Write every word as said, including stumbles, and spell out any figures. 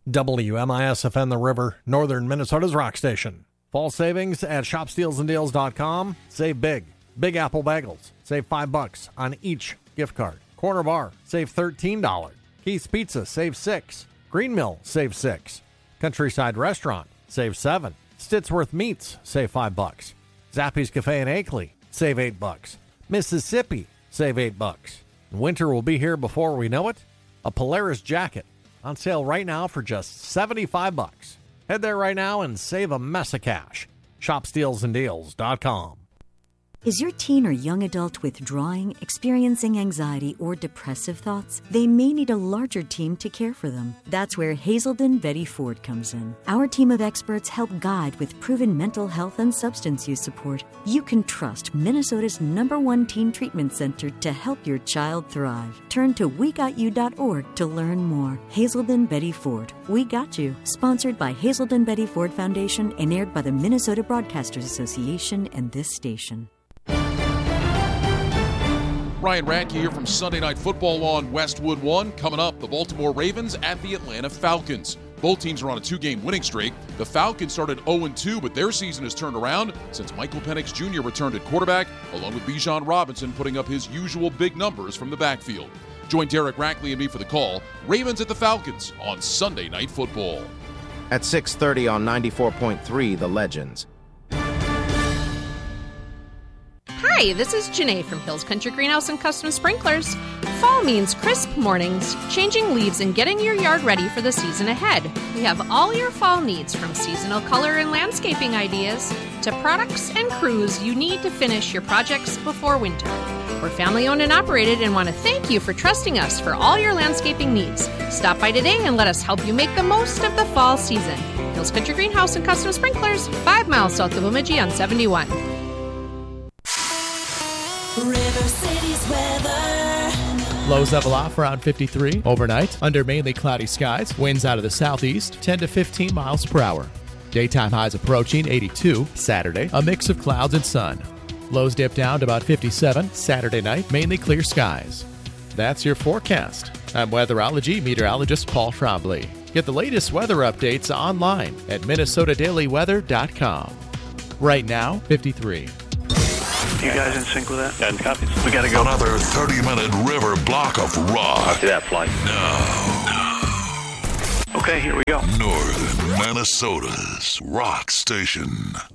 W M I S F N The River, Northern Minnesota's rock station. Fall savings at shop steals and deals dot com. Save big. Big Apple Bagels. Save five bucks on each gift card. Corner Bar. Save thirteen dollars. Keith's Pizza. Save six. Green Mill. Save six. Countryside Restaurant. Save seven. Stitsworth Meats. Save five bucks. Zappy's Cafe in Akeley. Save eight bucks. Mississippi. Save eight bucks. Winter will be here before we know it. A Polaris jacket on sale right now for just seventy-five bucks. Head there right now and save a mess of cash. shop steals and deals dot com. Is your teen or young adult withdrawing, experiencing anxiety, or depressive thoughts? They may need a larger team to care for them. That's where Hazelden Betty Ford comes in. Our team of experts help guide with proven mental health and substance use support. You can trust Minnesota's number one teen treatment center to help your child thrive. Turn to we got you dot org to learn more. Hazelden Betty Ford. We Got You. Sponsored by Hazelden Betty Ford Foundation and aired by the Minnesota Broadcasters Association and this station. Ryan Radke here from Sunday Night Football on Westwood One. Coming up, the Baltimore Ravens at the Atlanta Falcons. Both teams are on a two-game winning streak. The Falcons started oh and two, but their season has turned around since Michael Penix Junior returned at quarterback, along with Bijan Robinson putting up his usual big numbers from the backfield. Join Derek Rackley and me for the call. Ravens at the Falcons on Sunday Night Football. At six thirty on ninety-four point three, The Legends. Hi, this is Janae from Hills Country Greenhouse and Custom Sprinklers. Fall means crisp mornings, changing leaves, and getting your yard ready for the season ahead. We have all your fall needs, from seasonal color and landscaping ideas to products and crews you need to finish your projects before winter. We're family owned and operated and want to thank you for trusting us for all your landscaping needs. Stop by today and let us help you make the most of the fall season. Hills Country Greenhouse and Custom Sprinklers, five miles south of Bemidji on seventy-one. River City's weather. Lows level off around fifty-three overnight under mainly cloudy skies. Winds out of the southeast, ten to fifteen miles per hour. Daytime highs approaching eighty-two. Saturday, a mix of clouds and sun. Lows dip down to about fifty-seven. Saturday night, mainly clear skies. That's your forecast. I'm weatherology meteorologist Paul Trombley. Get the latest weather updates online at minnesota daily weather dot com. Right now, fifty-three. You guys in sync with that? Ten copies. We gotta go. Another thirty-minute river block of rock. Copy that flight. Now. Okay, here we go. Northern Minnesota's rock station.